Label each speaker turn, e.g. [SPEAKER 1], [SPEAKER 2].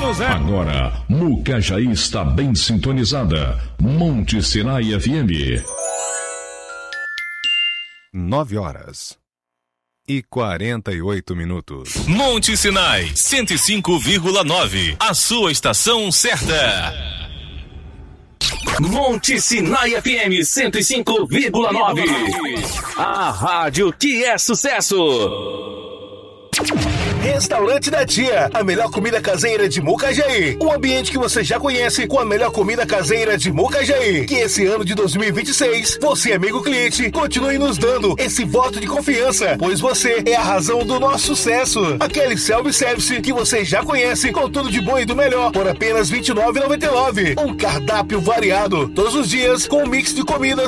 [SPEAKER 1] anos, é?
[SPEAKER 2] Agora, Mucajaí está bem sintonizada. Monte Sinai FM.
[SPEAKER 3] 9h48.
[SPEAKER 4] Monte Sinai, 105,9. A sua estação certa. Monte Sinai FM 105,9. A rádio que é sucesso.
[SPEAKER 5] Restaurante da Tia, a melhor comida caseira de Mucajaí. Um ambiente que você já conhece com a melhor comida caseira de Mucajaí. Que esse ano de 2026, você, amigo cliente, continue nos dando esse voto de confiança, pois você é a razão do nosso sucesso. Aquele self-service que você já conhece com tudo de bom e do melhor por apenas R$ 29,99. Um cardápio variado, todos os dias com um mix de comidas